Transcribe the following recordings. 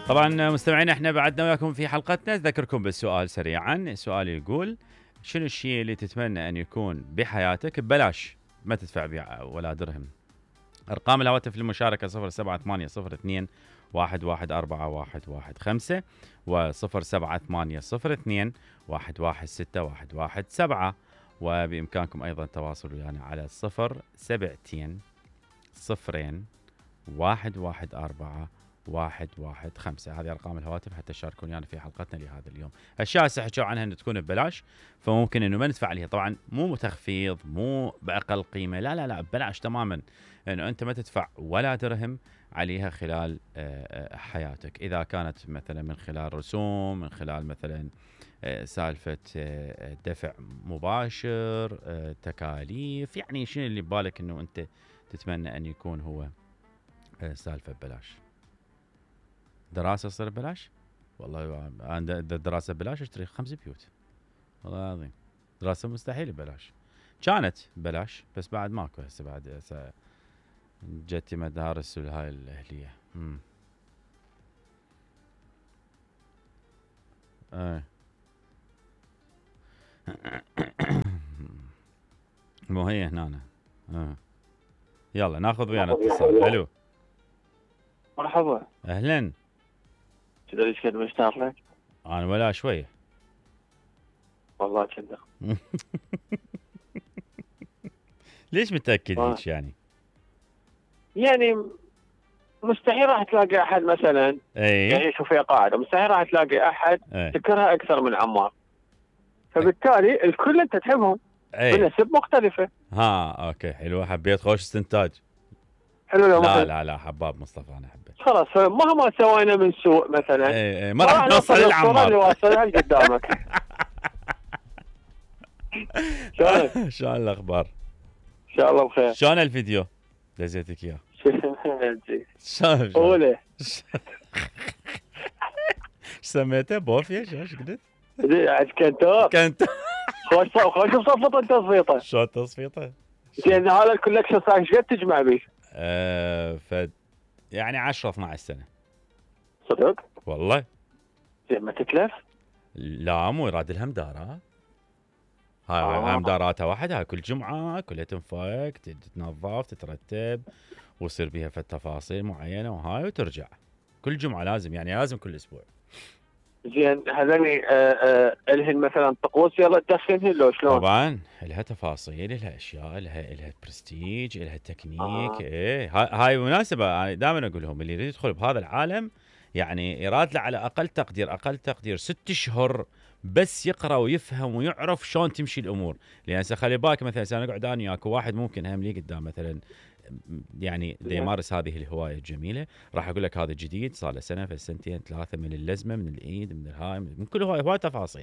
طبعا مستمعينا احنا بعدنا وياكم في حلقتنا. اذكركم بالسؤال سريعا. السؤال يقول: شنو الشيء اللي تتمنى ان يكون بحياتك ببلاش ما تدفع به ولا درهم؟ ارقام الهواتف للمشاركه 07802 114115 و07802 116117. وبامكانكم ايضا التواصل ويانا على 072 0 114 115. هذه ارقام الهواتف حتى تشاركون يعني في حلقتنا لهذا اليوم. اشياء حكوا عنها ان تكون ببلاش، فممكن انه ما ندفع عليها. طبعا مو تخفيض، مو باقل قيمه، لا لا لا، ببلاش تماما، انه انت ما تدفع ولا درهم عليها خلال حياتك. اذا كانت مثلا من خلال رسوم، من خلال مثلا سالفه دفع مباشر، تكاليف، يعني شنو اللي ببالك انه انت تتمنى ان يكون هو سالفه ببلاش؟ دراسه تصير ببلاش؟ والله انا الدراسه ببلاش اشتري 5 بيوت، والله العظيم. دراسه مستحيل ببلاش. كانت ببلاش بس بعد ماكو هسه، بعد جتي مدارس هاي الاهليه. مو هي هنا. يلا ناخذ ويانا اتصال. الو، مرحبا. اهلا. تدري ايش قد مشتاق لك؟ انا ولا شويه والله كذا. ليش متاكد هيك يعني؟ يعني مستحيل راح تلاقي احد مثلا يعيش في قاعده، مستحيل راح تلاقي احد تكرهه اكثر من عمار، فبالتالي الكل انت تحبهم بنسب مختلفه. اوكي، حلو. حبيت خوش استنتاج. حلو. لا لا لا، حباب مصطفى، انا احبه. خلاص، مهما سوينا من سوء مثلا ما راح نوصل للعمار اللي واصلها قدامك. شلون الاخبار؟ ان شاء الله بخير. شلون الفيديو دزيتك اياه؟ شلون قوله. سميته بوفيه؟ ايش قلت؟ كنت خوش بصفطه تصفيطه. شلون تصفيطه؟ زين، هذا الكولكشن صار ايش قد تجمع به؟ يعني 10 12 سنه. صدق؟ والله. زين، ما تتلف؟ لا، مو يراد لها مدارات. هاي مداراتها واحده، هاي كل جمعه كلها تنفك، تتنظف، تترتب، ويصير بيها في تفاصيل معينه، وهاي وترجع كل جمعه لازم، يعني لازم كل اسبوع. زين، هذني الهن مثلا طقوس يلا تدخلهن لو شلون؟ طبعا لها تفاصيل، لها اشياء، لها برستيج، لها تكنيك. ايه، هاي مناسبه. انا دائما اقول لهم اللي يريد يدخل بهذا العالم يعني يراد له على اقل تقدير 6 اشهر بس يقرا ويفهم ويعرف شلون تمشي الامور. لان خلي بالك مثلا انا اقعد انا وياك، واحد ممكن هم لي قدام مثلا يعني يمارس هذه الهوايه الجميله، راح اقول لك هذا جديد صار له سنه، في سنتين، 3، من اللزمه، من الايد، من الهاي، من كل هوايه تفاصيل.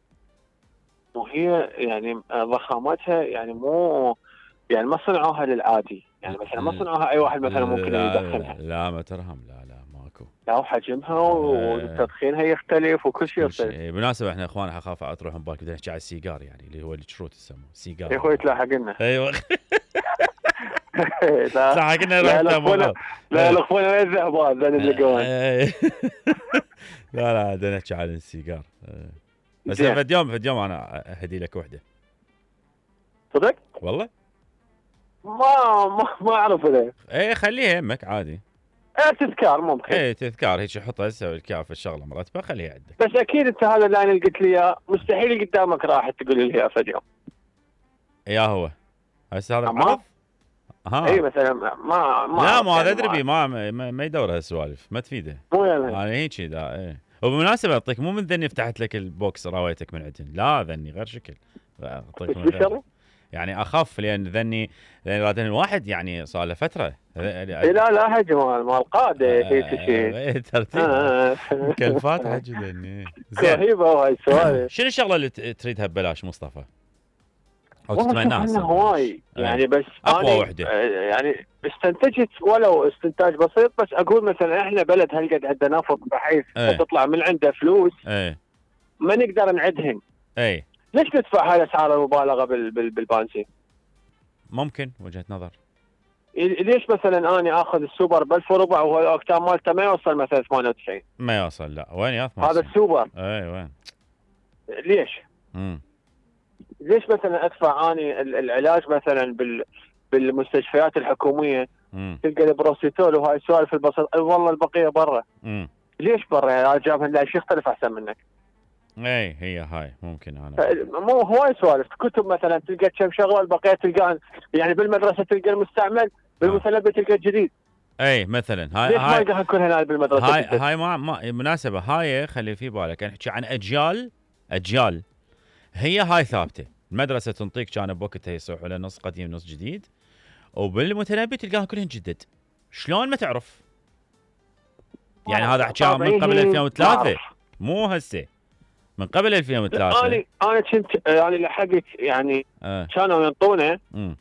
وهي يعني ضخامتها يعني مو يعني ما صنعوها للعادي، يعني مثلا ما صنعوها اي واحد مثلا ممكن يدخلها. لا ما ترهم، لا ماكو. لا، وحجمها وتدخينها يختلف وكل شيء يختلف. بالمناسبه احنا اخوان اخاف تروح من بالك بدنا نحكي على السيجار، يعني اللي هو الشروط يسموه سيجار. يا اخوي تلاحق لنا. ايوه. تلاحق لنا. لا الاخوان وين الذهبات ذن اللقون. لا بدنا نحكي على السيجار. بس فد يوم انا اهدي لك وحده. صدق؟ والله ما اعرف له. ايه، خليها يمك عادي. تذكار ممكن. ايه تذكار هيك، حطها هسه الكاف الشغله مرتبه، خليها عندك. بس اكيد انت هذا اللي قلت لي اياه مستحيل قدامك راح تقول لي اياه فد يوم. يا هو هسه هذا عرض. اي مثلا ما هذا ادري ما يدور هالسوالف، ما تفيده. مو يعني انا هيك ذا. ايه، وبالمناسبه اعطيك مو من ذني فتحت لك البوكس راويتك من عندهم، لا ذني غير شكل. اعطيك من غير. يعني اخف، لان ذني الواحد يعني صار له فتره. لا هجم مال قاده هيك شيء. ايه ترتيب مكلفات حجي ذني. رهيبه هاي السوالف. شنو الشغله اللي تريدها ببلاش مصطفى؟ او والله تتمناها هواي يعني، بس اقوى وحده يعني استنتجت ولو استنتاج بسيط، بس اقول مثلا احنا بلد هالقد عندنا نفط بحيث تطلع من عنده فلوس ما نقدر نعدهن. ليش ندفع هاي الاسعار المبالغه بالبنزين؟ ممكن وجهه نظر. ليش مثلا انا اخذ السوبر ب 1000 وربع وهو الاوكتان مالته ما يوصل مثلا 98؟ ما يوصل، لا وين ياثم هذا السوبر. اي وين؟ ليش؟ ليش مثلا ادفع اني العلاج مثلا بالمستشفيات الحكوميه تلقى البروسيتول وهاي السوالف البسيطه، والله البقيه برا. ليش برا؟ يعني جابها لا شيء يختلف احسن منك. اي هي هاي ممكن انا مو هواي سوالف كتب مثلا تلقى كم شغله، البقيه تلقى يعني بالمدرسه تلقى المستعمل، بالمثلث تلقى الجديد. اي مثلا هاي ليش ما يقدر يكون هنا بالمدرسه؟ هاي ما مناسبه. هاي خلي في بالك نحكي عن اجيال هي هاي ثابته. المدرسه تنطيك كان بوقتها يصيحوا له نص قديم نص جديد، وبالمتنبي تلقاها كلهن جدد. شلون ما تعرف؟ يعني هذا حكاها من قبل 2003 مو هسه، من قبل 2003. انا كنت يعني لحقت يعني كانوا ينطونه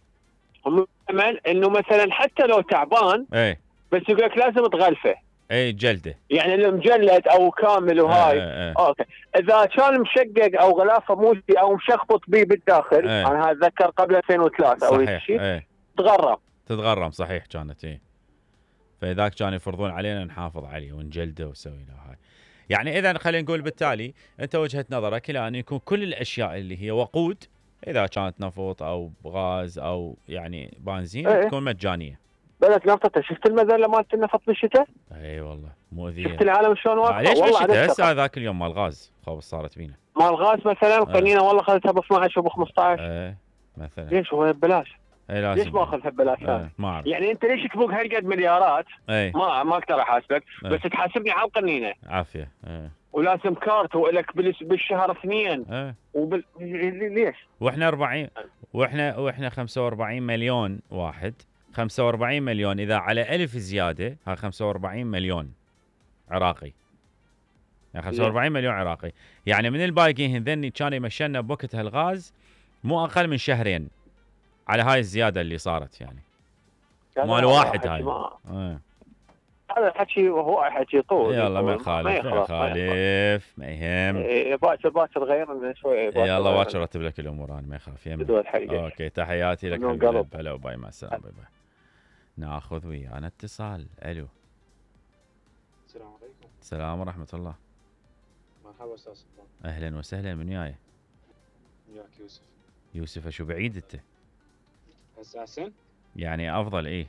ومعمل انه مثلا حتى لو تعبان بس يقول لك لازم تغلفه. جلده يعني المجلد او كامل وهاي. اوكي اذا كان مشقق او غلافه موسي او مشخبط به بالداخل، انا اتذكر قبل 2003 او شيء تتغرم صحيح كانت. فذاك كانوا يفرضون علينا نحافظ عليه ونجلده ونسوي له هاي. يعني اذا خلينا نقول بالتالي انت وجهه نظرك الى ان يكون كل الاشياء اللي هي وقود، اذا كانت نفط او غاز او يعني بنزين تكون مجانيه. بلد نفطته. شفت المذله مالت النفط بالشتاء؟ اي والله مؤذيه. شفت العالم شلون واقف؟ ليش بالشتاء هسه ذاك اليوم مال غاز خوف صارت بينا. مال غاز مثلا قنينه والله اخذتها ب 12 وب 15. مثلا ليش هو ببلاش؟ ليش ما اخذها ببلاش؟ ما اعرف. يعني انت ليش تبوق هالقد مليارات؟ ما اقدر احاسبك، بس تحاسبني على القنينه عافيه. ولازم كارت ولك بالشهر 2. ليش؟ واحنا 40 واحنا 45 مليون واحد. 45 مليون اذا على 1000 زياده ها 45 مليون عراقي. يعني 45 مليون عراقي، يعني من الباقيين ذني كان يمشينا بوقتها الغاز مو اقل من شهرين على هاي الزياده اللي صارت. يعني مال واحد هاي. هذا الحكي وهو حكي طول. يلا ما يخالف ما يهم. باكر غيرنا شوي. يلا باكر رتب لك الامور انا ما يخاف يمنا. اوكي تحياتي لك حبيبي. هلا وباي مع السلامه. باي باي. ناخذ ويانا اتصال. الو. السلام عليكم. السلام ورحمه الله. مرحبا استاذ سلطان. اهلا وسهلا. من وياي؟ وياك يوسف. يوسف شو بعيد انت؟ هسه احسن؟ يعني افضل. اي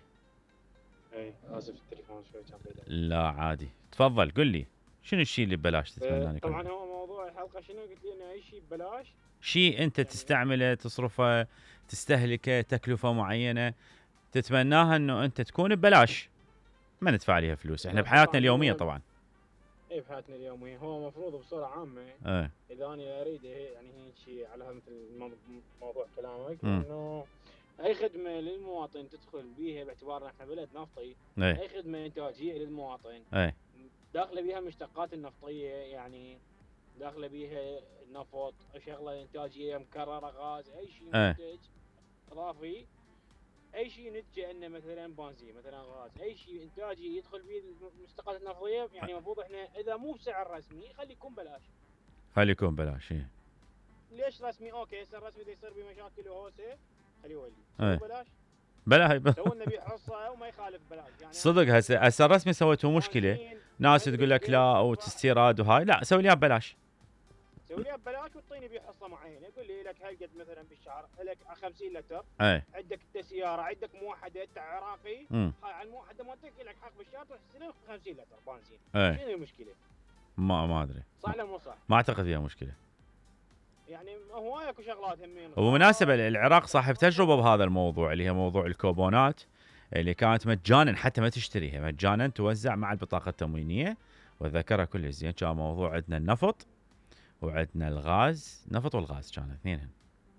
اسف التليفون شوي كان بعيد. لا عادي تفضل قل لي شنو الشيء اللي ببلاش تتمنى؟ طبعا هو موضوع الحلقه شنو قلت لي انه اي شيء ببلاش، شيء انت تستعمله تصرفه تستهلكه تكلفه معينه تتمناها انه انت تكون ببلاش ما ندفع عليها فلوس. احنا بحياتنا اليوميه طبعا. بحياتنا اليوميه هو مفروض بصوره عامه اذا انا اريد يعني هيك شيء على مثل موضوع كلامك انه اي خدمه للمواطن تدخل بيها باعتبارنا احنا بلد نفطي. اي خدمه انتاجيه للمواطن داخله بيها المشتقات النفطيه، يعني داخله بيها النفط، شغله انتاجيه مكرره، غاز، اي شيء منتج اضافي، اي شيء ينتج عندنا مثلا بنزين مثلا غاز، اي شيء انتاجي يدخل به المشتقات النفطيه. يعني المفروض احنا اذا مو بسعر رسمي خلي يكون بلاش. خلي يكون بلاش. ليش رسمي؟ اوكي هسه الرسمي دا يصير بمشاكل وهوسه خليه يولي بلاش. بلا سووا لنا حصه وما يخالف بلاش. يعني صدق هسه الرسمي سويته مشكله. ناس تقول لك لا او تستيراد وهاي، لا سوي لي ببلاش. سوي لي ببلاش وتعطيني بيه حصه معينه. يقول لي لك هالقد مثلا بالشهر لك 50 لتر. عندك انت سياره عندك موحده انت عراقي، هاي على الموحده مالتك لك حق بالشهر تحصل 50 لتر بنزين. شنو المشكله؟ ما ادري صح ولا مو صح؟ ما اعتقد فيها مشكله. يعني هو اكو شغلات همين. وبمناسبه العراق صاحب تجربه بهذا الموضوع اللي هي موضوع الكوبونات اللي كانت مجانا حتى ما تشتريها، مجانا توزع مع البطاقه التموينيه. وذكرها كل زين. كان موضوع عندنا النفط وعندنا الغاز، نفط والغاز كانوا اثنينهم.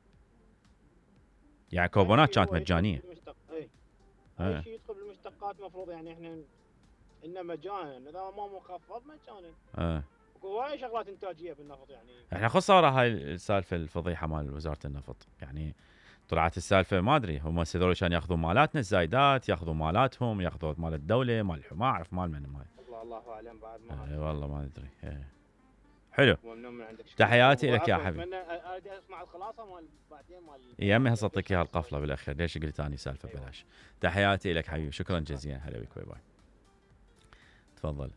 يعني كوبونات كانت مجانيه. اي شيء يدخل بالمشتقات مفروض يعني احنا انه مجانا، اذا ما مخفض مجانا. هواي شغلات انتاجيه بالنفط. يعني احنا خص ورا هاي السالفه الفضيحه مال وزاره النفط. يعني طلعت السالفه ما ادري هم هذول كانوا ياخذون مالاتنا الزايدات، ياخذون مالاتهم، ياخذون مال الدوله، مال ما اعرف مال من مال. الله اعلم بعد ما والله ما ادري. حلو. وممنون من عندك. تحياتي لك يا حبيبي. اريد اسمع الخلاصه مال بعدين مال يمي هسه اعطيك اياها القفله بالاخير، ليش قلت اني سالفه ببلاش. تحياتي لك حبيبي، شكرا جزيلا، هلا بك، باي باي. تفضل.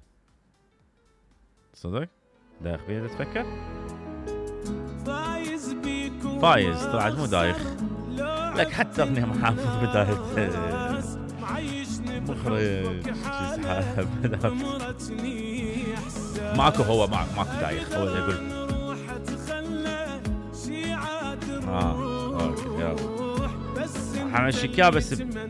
صدق؟ دايخ بيها تفكر؟ فايز طلعت مو دايخ. لك حتى اغنية محافظ بداية مخرج يسحب ماكو، هو ماكو دايخ، هو اللي يقول اوكي يلا حمشيك بس